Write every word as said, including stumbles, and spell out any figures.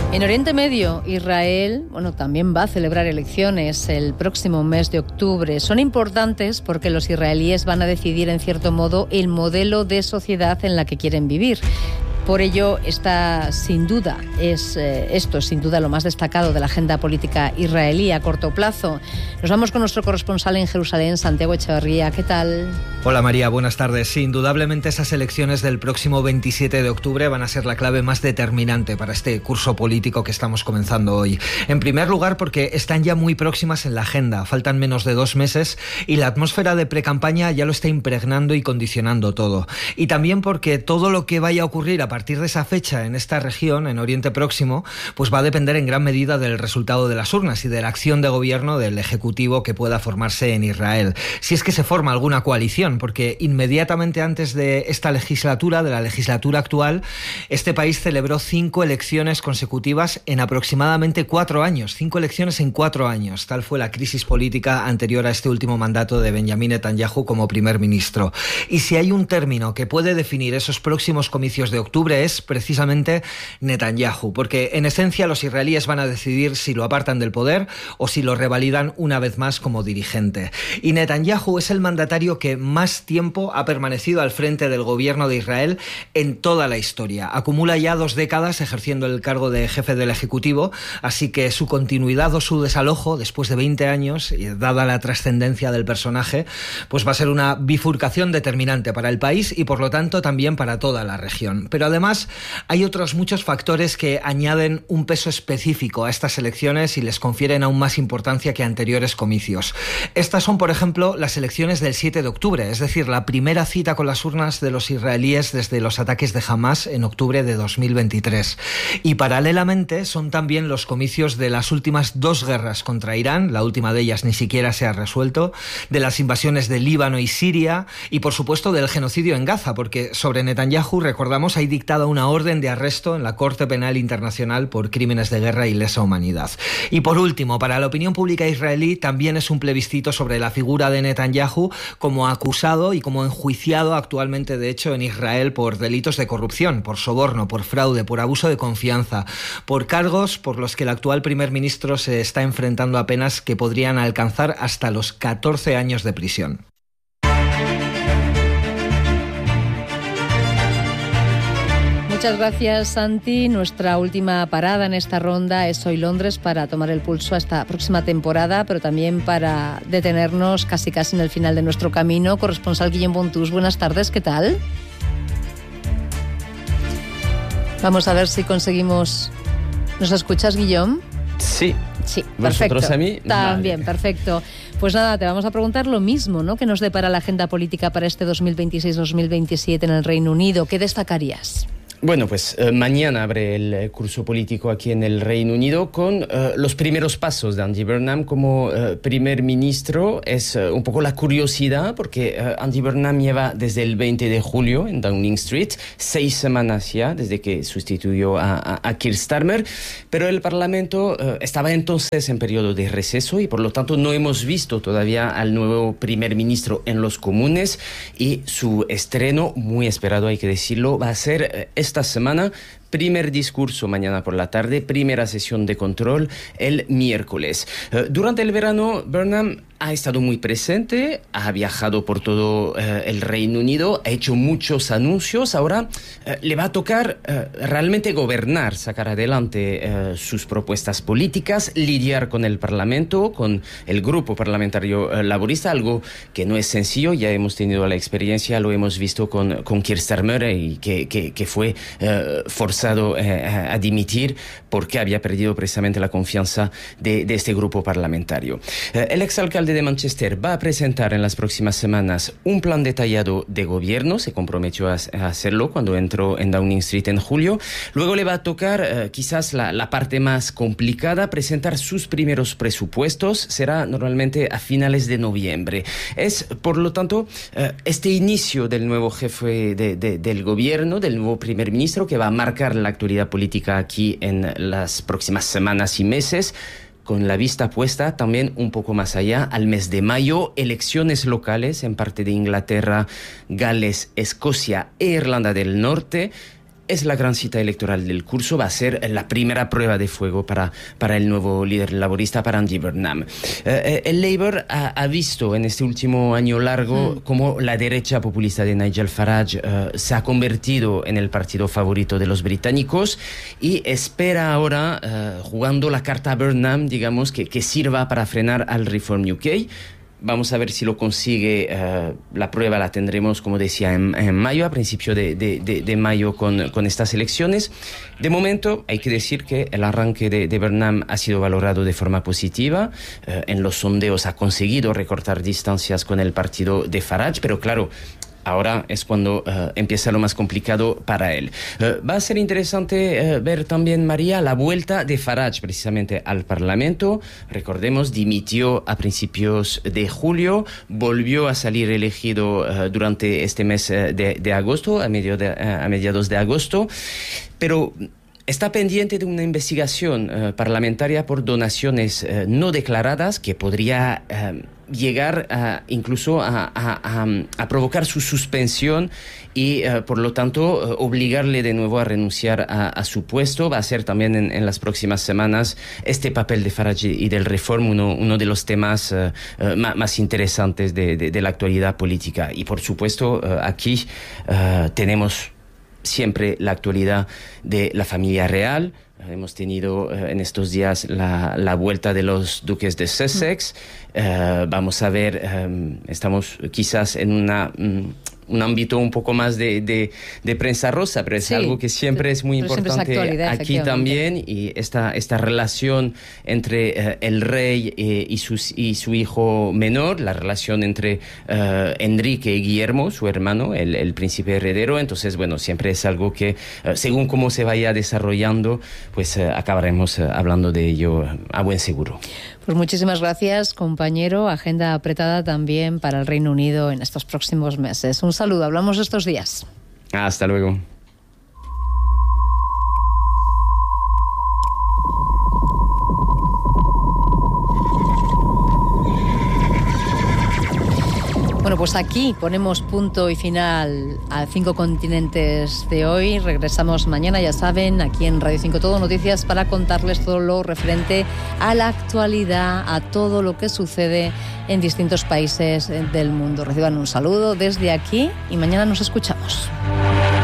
En Oriente Medio, Israel, bueno, también va a celebrar elecciones el próximo mes de octubre. Son importantes porque los israelíes van a decidir, en cierto modo, el modelo de sociedad en la que quieren vivir. Por ello, está sin duda, es eh, esto es sin duda lo más destacado de la agenda política israelí a corto plazo. Nos vamos con nuestro corresponsal en Jerusalén, Santiago Echeverría. ¿Qué tal? Hola María, buenas tardes. Sí, indudablemente esas elecciones del próximo veintisiete de octubre van a ser la clave más determinante para este curso político que estamos comenzando hoy. En primer lugar, porque están ya muy próximas en la agenda. Faltan menos de dos meses y la atmósfera de precampaña ya lo está impregnando y condicionando todo. Y también porque todo lo que vaya a ocurrir a partir A partir de esa fecha en esta región, en Oriente Próximo, pues va a depender en gran medida del resultado de las urnas y de la acción de gobierno del Ejecutivo que pueda formarse en Israel. Si es que se forma alguna coalición, porque inmediatamente antes de esta legislatura, de la legislatura actual, este país celebró cinco elecciones consecutivas en aproximadamente cuatro años. Cinco elecciones en cuatro años. Tal fue la crisis política anterior a este último mandato de Benjamín Netanyahu como primer ministro. Y si hay un término que puede definir esos próximos comicios de octubre, es precisamente Netanyahu, porque en esencia los israelíes van a decidir si lo apartan del poder o si lo revalidan una vez más como dirigente. Y Netanyahu es el mandatario que más tiempo ha permanecido al frente del gobierno de Israel en toda la historia. Acumula ya dos décadas ejerciendo el cargo de jefe del Ejecutivo, así que su continuidad o su desalojo después de veinte años, y dada la trascendencia del personaje, pues va a ser una bifurcación determinante para el país y por lo tanto también para toda la región. Pero además, hay otros muchos factores que añaden un peso específico a estas elecciones y les confieren aún más importancia que anteriores comicios. Estas son, por ejemplo, las elecciones del siete de octubre, es decir, la primera cita con las urnas de los israelíes desde los ataques de Hamás en octubre de dos mil veintitrés. Y paralelamente son también los comicios de las últimas dos guerras contra Irán, la última de ellas ni siquiera se ha resuelto, de las invasiones de Líbano y Siria y, por supuesto, del genocidio en Gaza, porque sobre Netanyahu, recordamos, hay dictada una orden de arresto en la Corte Penal Internacional por crímenes de guerra y lesa humanidad. Y por último, para la opinión pública israelí también es un plebiscito sobre la figura de Netanyahu como acusado y como enjuiciado actualmente, de hecho, en Israel por delitos de corrupción, por soborno, por fraude, por abuso de confianza, por cargos por los que el actual primer ministro se está enfrentando a penas que podrían alcanzar hasta los catorce años de prisión. Muchas gracias, Santi. Nuestra última parada en esta ronda es hoy Londres para tomar el pulso a esta próxima temporada, pero también para detenernos casi casi en el final de nuestro camino. Corresponsal Guillem Bontús, buenas tardes, ¿qué tal? Vamos a ver si conseguimos... ¿Nos escuchas, Guillem? Sí. Sí, perfecto. ¿Vosotros a mí? También, vale. Perfecto. Pues nada, te vamos a preguntar lo mismo, ¿no? ¿Qué nos depara la agenda política para este dos mil veintiséis dos mil veintisiete en el Reino Unido? ¿Qué destacarías? Bueno, pues eh, mañana abre el curso político aquí en el Reino Unido con eh, los primeros pasos de Andy Burnham como eh, primer ministro. Es eh, un poco la curiosidad porque eh, Andy Burnham lleva desde el veinte de julio en Downing Street, seis semanas ya desde que sustituyó a, a, a Keir Starmer, pero el Parlamento eh, estaba entonces en periodo de receso y por lo tanto no hemos visto todavía al nuevo primer ministro en los comunes y su estreno, muy esperado hay que decirlo, va a ser eh, esta semana. Primer discurso mañana por la tarde, primera sesión de control el miércoles. Uh, durante el verano, Burnham ha estado muy presente, ha viajado por todo uh, el Reino Unido, ha hecho muchos anuncios. Ahora uh, le va a tocar uh, realmente gobernar, sacar adelante uh, sus propuestas políticas, lidiar con el Parlamento, con el grupo parlamentario uh, laborista, algo que no es sencillo. Ya hemos tenido la experiencia, lo hemos visto con, con Keir Starmer y que, que, que fue uh, forzado Eh, a dimitir porque había perdido precisamente la confianza de, de este grupo parlamentario. Eh, el exalcalde de Manchester va a presentar en las próximas semanas un plan detallado de gobierno, se comprometió a, a hacerlo cuando entró en Downing Street en julio. Luego le va a tocar eh, quizás la, la parte más complicada, presentar sus primeros presupuestos, será normalmente a finales de noviembre. Es, por lo tanto, eh, este inicio del nuevo jefe de, de, del gobierno, del nuevo primer ministro, que va a marcar la actualidad política aquí en las próximas semanas y meses, con la vista puesta también un poco más allá, al mes de mayo, elecciones locales en parte de Inglaterra, Gales, Escocia e Irlanda del Norte. es la gran cita electoral del curso, va a ser la primera prueba de fuego para, para el nuevo líder laborista, para Andy Burnham. Eh, el Labour ha, ha visto en este último año largo mm. cómo la derecha populista de Nigel Farage eh, se ha convertido en el partido favorito de los británicos y espera ahora, eh, jugando la carta Burnham, digamos, que, que sirva para frenar al Reform U K. Vamos a ver si lo consigue. Uh, la prueba la tendremos, como decía, en, en mayo, a principio de, de, de, de mayo con, con estas elecciones. De momento, hay que decir que el arranque de, de Burnham ha sido valorado de forma positiva. Uh, en los sondeos ha conseguido recortar distancias con el partido de Farage, pero claro, ahora es cuando uh, empieza lo más complicado para él. Uh, va a ser interesante uh, ver también, María, la vuelta de Farage precisamente al Parlamento. Recordemos, dimitió a principios de julio, volvió a salir elegido uh, durante este mes uh, de, de agosto, a, medio de, uh, a mediados de agosto, pero está pendiente de una investigación uh, parlamentaria por donaciones uh, no declaradas que podría Uh, llegar a, incluso a, a, a, a provocar su suspensión y, uh, por lo tanto, uh, obligarle de nuevo a renunciar a, a su puesto. Va a ser también en, en las próximas semanas este papel de Farage y del Reform uno, uno de los temas uh, uh, más, más interesantes de, de, de la actualidad política. Y, por supuesto, uh, aquí uh, tenemos siempre la actualidad de la familia real. Hemos tenido uh, en estos días la, la vuelta de los duques de Sussex. Uh, vamos a ver, um, estamos quizás en una... Um, un ámbito un poco más de, de, de prensa rosa, pero es sí, algo que siempre es muy importante es aquí también, y esta, esta relación entre uh, el rey eh, y, sus, y su hijo menor, la relación entre uh, Enrique y Guillermo, su hermano, el, el príncipe heredero. Entonces, bueno, siempre es algo que, uh, según cómo se vaya desarrollando, pues uh, acabaremos uh, hablando de ello uh, a buen seguro. Pues muchísimas gracias, compañero. Agenda apretada también para el Reino Unido en estos próximos meses. Un saludo, hablamos estos días. Hasta luego. Bueno, pues aquí ponemos punto y final a Cinco Continentes de hoy. Regresamos mañana, ya saben, aquí en Radio cinco Todo Noticias, para contarles todo lo referente a la actualidad, a todo lo que sucede en distintos países del mundo. Reciban un saludo desde aquí y mañana nos escuchamos.